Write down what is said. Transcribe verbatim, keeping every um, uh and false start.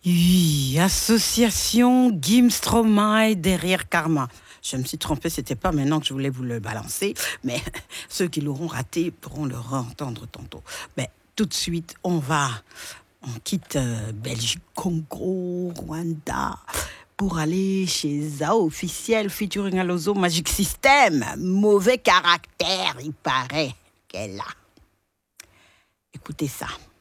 Oui, association Gim Stromae derrière Karma. Je me suis trompée, c'était pas maintenant que je voulais vous le balancer, mais ceux qui l'auront raté pourront le entendre tantôt. Mais tout de suite, on va, on quitte euh, Belgique, Congo, Rwanda, pour aller chez Zao Officiel featuring Alozo Magic System. Mauvais caractère, il paraît qu'elle a. Écoutez ça.